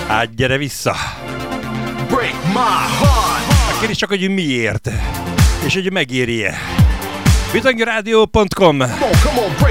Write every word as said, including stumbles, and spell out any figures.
Hát gyere vissza. A kérdés csak, hogy miért. És hogy megéri-e. bitangeradio pont com